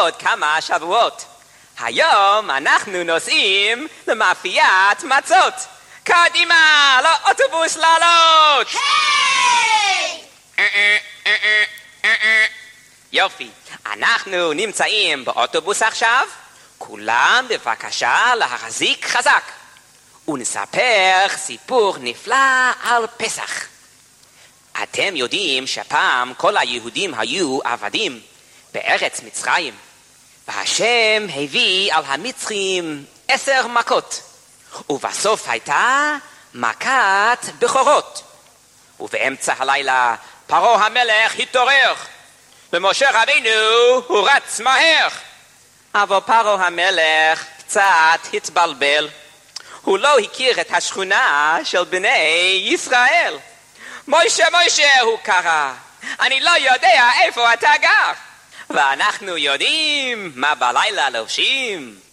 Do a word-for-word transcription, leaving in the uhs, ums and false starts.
עוד כמה שבועות. היום אנחנו נוסעים למאפיית מצות. קדימה, לאוטובוס לעלות! היי! יופי, אנחנו נמצאים באוטובוס עכשיו. כולם בבקשה להחזיק חזק. ונספר סיפור נפלא על פסח. אתם יודעים שפעם כל היהודים היו עבדים בארץ מצרים. והשם הביא על המצרים עשר מכות. ובסוף הייתה מכת בכורות. ובאמצע הלילה פרעה המלך התעורר. ומשה רבינו הוא רץ מהר. אבל פרעה המלך קצת התבלבל. הוא לא הכיר את השכונה של בני ישראל. מוישה, מוישה, הוא קרא. אני לא יודע איפה אתה גר. ואנחנו יודעים מה בלילה לובשים.